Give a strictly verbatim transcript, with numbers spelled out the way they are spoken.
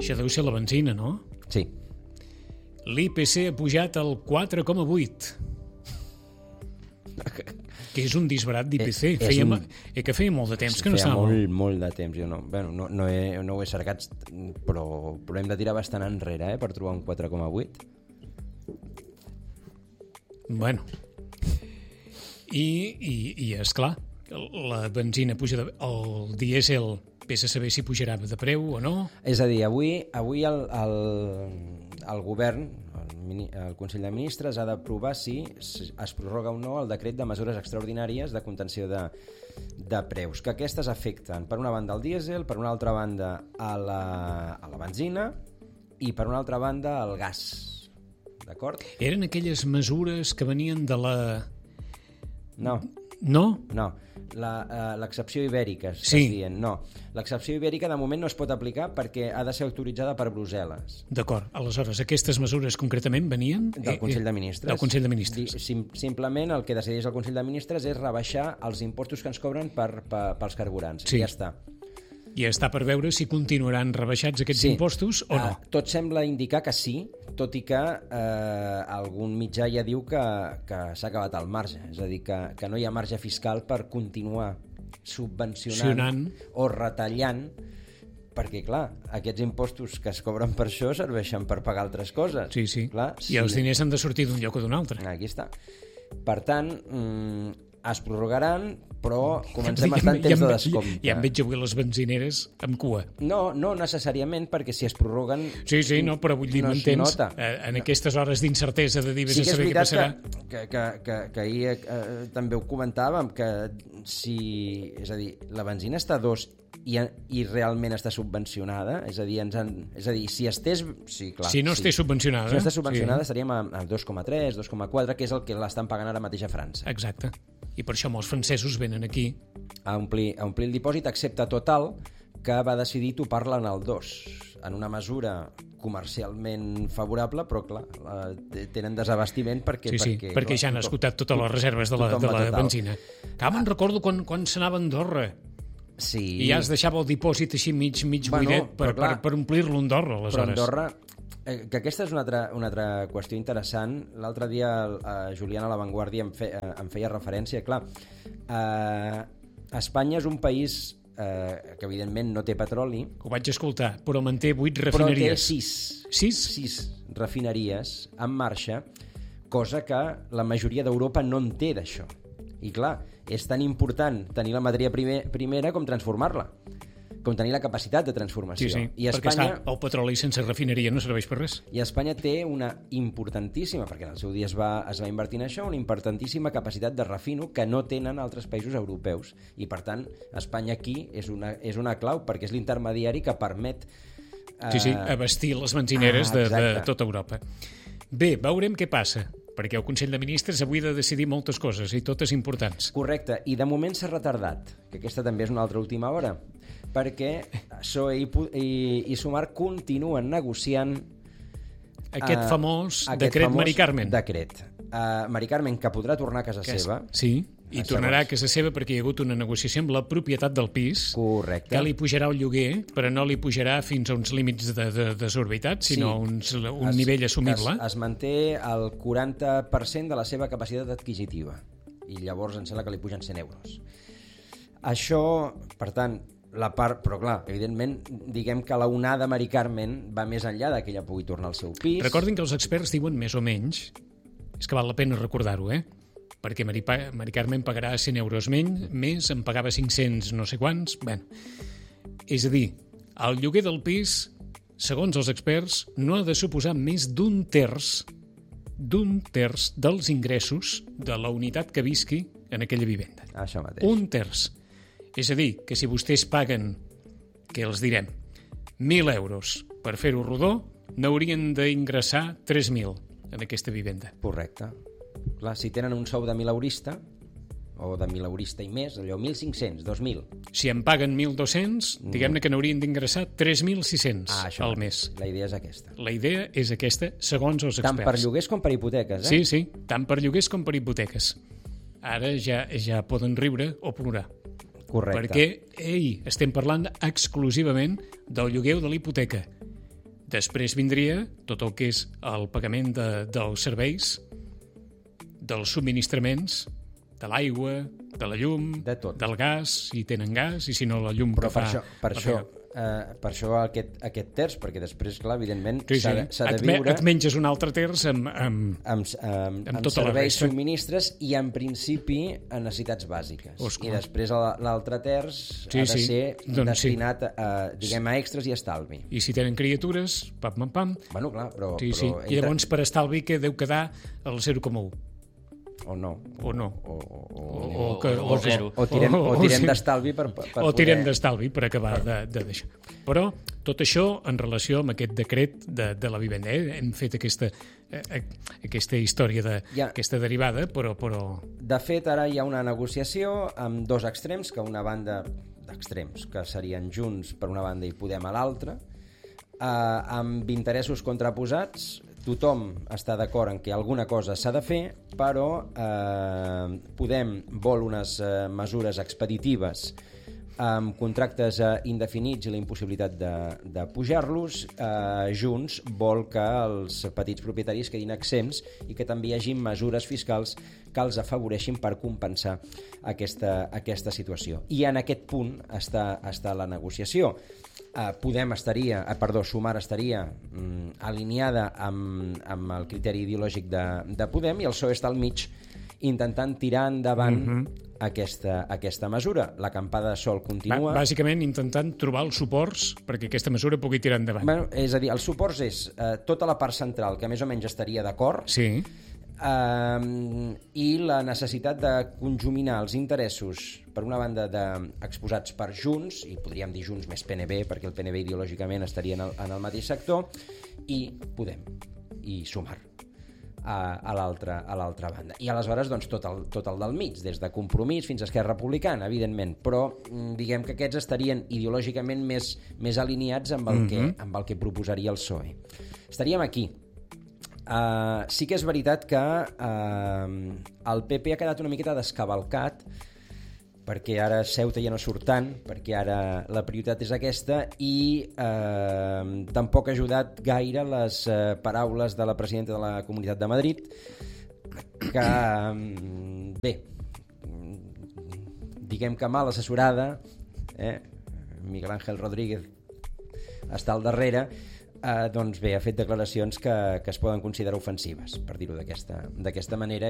Això deu ser la benzina, no? Sí. L'I P C ha pujat al quatre coma vuit. Que és un disbarat d'I P C. És, és feia, un... eh, que feia molt de temps que no feia estava. molt, molt de temps. Jo no, bueno, no, no, he, no ho he cercat, però, però hem de tirar bastant enrere, eh, per trobar un quatre coma vuit. Bueno. I, i, i esclar, la benzina puja de... El dièsel, vés a saber si pujarà de preu o no. És a dir, avui, avui el, el, el govern, el, el Consell de Ministres, ha d'aprovar si es prorroga o no el decret de mesures extraordinàries de contenció de, de preus, que aquestes afecten, per una banda, el dièsel, per una altra banda, a la, a la benzina i, per una altra banda, el gas. D'acord? Eren aquelles mesures que venien de la... No. No? No. L'excepció ibèrica, estàs sí. dient. No. L'excepció ibèrica de moment no es pot aplicar perquè ha de ser autoritzada per Brussel·les. D'acord. Aleshores, aquestes mesures concretament venien... Del Consell de Ministres. Del Consell de Ministres. Sim, simplement el que decideix el Consell de Ministres és rebaixar els impostos que ens cobren per, per, pels carburants. Sí. I ja està. I està per veure si continuaran rebaixats aquests sí. impostos o no. Uh, tot sembla indicar que sí, tot i que uh, algun mitjà ja diu que, que s'ha acabat el marge. És a dir, que, que no hi ha marge fiscal per continuar subvencionant o retallant, perquè, clar, aquests impostos que es cobren per això serveixen per pagar altres coses. Sí, sí. Clar, I sí. els diners han de sortir d'un lloc o d'un altre. Aquí està. Per tant, mm, es prorrogaran, però comencem a estar en temps ja, de descompte. Ja, ja em veig avui les benzineres amb cua. No, no necessàriament, perquè si es prorroguen... Sí, sí, no, però vull dir, no m'entens? Eh, en no. aquestes hores d'incertesa de dir, vés sí a saber què passarà... Que, que, que, que, que ahir eh, també ho comentàvem, que si... És a dir, la benzina està a dos i, i realment està subvencionada, és a dir, ens han, és a dir si estés... Sí, clar, si no sí. estés subvencionada... Si no estés subvencionada sí. estaríem a dos coma tres, dos coma quatre, que és el que l'estan pagant ara mateix a França. Exacte. I per això molts francesos venen aquí a omplir, a omplir el dipòsit, excepte Total, que va decidir topar-la en el dos, en una mesura comercialment favorable, però clar, tenen desabastiment perquè... Sí, sí, perquè, perquè clar, ja han esgotat totes les reserves de la, de la benzina. Que me'n recordo quan, quan s'anava a Andorra. Sí. I ja es deixava el dipòsit així mig, mig bueno, buidet per, clar, per, per omplir-lo a Andorra, aleshores. Però Andorra... Eh, que aquesta és una altra, una altra qüestió interessant. L'altre dia eh, Julián a La Vanguardia em, fe, eh, em feia referència. Clar, eh, Espanya és un país eh, que evidentment no té petroli. Ho vaig escoltar, però manté vuit refineries. Però té sis. Sis? Sis refineries en marxa, cosa que la majoria d'Europa no en té d'això. I clar, és tan important tenir la matèria primer, primera com transformar-la, com tenir la capacitat de transformació. Sí, sí, I perquè Espanya, està, el petroli sense refineria no serveix per res. I Espanya té una importantíssima, perquè en el seu dia es va, es va invertir en això, una importantíssima capacitat de refino que no tenen altres països europeus. I, per tant, Espanya aquí és una, és una clau, perquè és l'intermediari que permet... Eh... Sí, sí, abastir les benzineres ah, de, de tota Europa. Bé, veurem què passa, perquè el Consell de Ministres avui ha de decidir moltes coses, i totes importants. Correcte, i de moment s'ha retardat, que aquesta també és una altra última hora, perquè P S O E i, i, i Sumar continuen negociant aquest uh, famós aquest decret famós Mari Carmen. Decret. Uh, Mari Carmen, que podrà tornar a casa que seva. Sí, i a tornarà segons. a casa seva perquè hi ha hagut una negociació amb la propietat del pis. Correcte. Que li pujarà el lloguer, però no li pujarà fins a uns límits de, de desorbitat, sinó sí. uns, un es, nivell assumible. Es, es manté el quaranta per cent de la seva capacitat adquisitiva. I llavors em sembla que li pugen cent euros. Això, per tant, la part, però clar, evidentment, diguem que la onada Mari Carmen va més enllà de que ella pugui tornar al seu pis. Recordin que els experts diuen més o menys, és que val la pena recordar-ho, eh? Perquè Mari, Mari Carmen pagarà cent euros menys, més, en pagava cinc-cents no sé quants. Bueno, és a dir, el lloguer del pis, segons els experts, no ha de suposar més d'un terç d'un terç dels ingressos de la unitat que visqui en aquella vivenda. Això mateix. Un terç. És a dir, que si vostès paguen, que els direm, mil euros per fer-ho rodó, n'haurien d'ingressar tres mil en aquesta vivenda. Correcte. Clar, si tenen un sou de mileurista, o de mileurista i més, allò mil cinc-cents, dos mil. Si en paguen mil dos-cents, diguem-ne que n'haurien d'ingressar tres mil sis-cents ah, al mes. La idea és aquesta. La idea és aquesta, segons els experts. Tant per lloguers com per hipoteques, eh? Sí, sí, tant per lloguers com per hipoteques. Ara ja ja poden riure o plorar. Correcte. Perquè, ei, estem parlant exclusivament del lloguer o de l'hipoteca. Després vindria tot el que és el pagament de, dels serveis, dels subministraments, de l'aigua, de la llum, de tot. Del gas, si tenen gas, i si no la llum Però que per fa... això, per la això, fa... eh, per això aquest, aquest terç, perquè després, clar, evidentment, Sí, sí. s'ha de, s'ha de Et, me, viure et menges un altre terç amb... amb... amb, amb, amb amb tota la serveis, resta. subministres i, en principi, en necessitats bàsiques. Osclar. I després la- l'altre terç Sí, ha de sí. ser Doncs sí. destinat a, diguem, a extras i estalvi. I si tenen criatures, pam, pam, pam. Bueno, clar, però... Sí, sí. però I llavors, per estalvi, que deu quedar el zero coma un. O no. O no. O, o, o, O, o, que, o zero. o tirem, o- o o tirem sí. d'estalvi per, per o tirem poder... d'estalvi per acabar de, de deixar. Però tot això en relació amb aquest decret de, de la vivenda. Eh? Hem fet aquesta, eh, aquesta història, de, Ja. aquesta derivada, però... però... De fet, ara hi ha una negociació amb dos extrems, que una banda d'extrems, que serien Junts per una banda i Podem a l'altra, eh, amb interessos contraposats. Tothom està d'acord en que alguna cosa s'ha de fer, però eh, Podem vol unes eh, mesures expeditives amb contractes eh, indefinits i la impossibilitat de, de pujar-los. eh, Junts vol que els petits propietaris quedin exempts i que també hi hagi mesures fiscals que els afavoreixin per compensar aquesta, aquesta situació. I en aquest punt està, està la negociació. Uh, Podem estaria, uh, perdó, Sumar estaria um, alineada amb, amb el criteri ideològic de, de Podem, i el P S O E està al mig intentant tirar endavant mm-hmm. aquesta, aquesta mesura. L'acampada de sol continua. Bà, bàsicament intentant trobar els suports perquè aquesta mesura pugui tirar endavant. Bueno, és a dir, els suports és uh, tota la part central, que més o menys estaria d'acord, Sí. Uh, i la necessitat de conjuminar els interessos, per una banda, de, exposats per Junts, i podríem dir Junts més P N B, perquè el P N B ideològicament estaria en el, en el mateix sector, i Podem, i Sumar a, a l'altra a l'altra banda. I aleshores, doncs, tot el, tot el del mig, des de Compromís fins a Esquerra Republicana, evidentment, però diguem que aquests estarien ideològicament més, més alineats amb el, mm-hmm. que, amb el que proposaria el P S O E. Estaríem aquí. Uh, sí que és veritat que uh, el P P ha quedat una miqueta descavalcat, perquè ara Ceuta ja no surt tant, perquè ara la prioritat és aquesta, i uh, tampoc ha ajudat gaire les uh, paraules de la presidenta de la Comunitat de Madrid, que, um, bé, diguem que mal assessorada, eh? Miguel Ángel Rodríguez està al darrere, eh, doncs bé, ha fet declaracions que, que es poden considerar ofensives, per dir-ho d'aquesta d'aquesta manera,